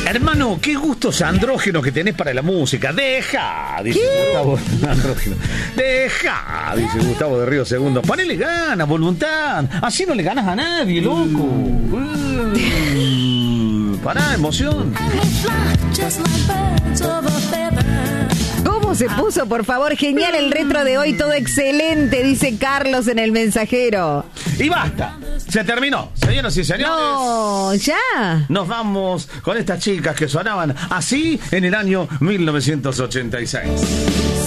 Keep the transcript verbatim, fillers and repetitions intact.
Hermano, qué gustos andrógenos que tenés para la música. Deja, dice ¿Qué? Gustavo. Andrógeno. Deja, dice Gustavo de Río Segundo. Ponele ganas, voluntad. Así no le ganas a nadie, loco. Uh, pará, emoción. ¿Cómo se puso, por favor? Genial el retro de hoy, todo excelente, dice Carlos en el mensajero. Y basta, se terminó, señoras y señores. No, ya. Nos vamos con estas chicas que sonaban así en el año mil novecientos ochenta y seis.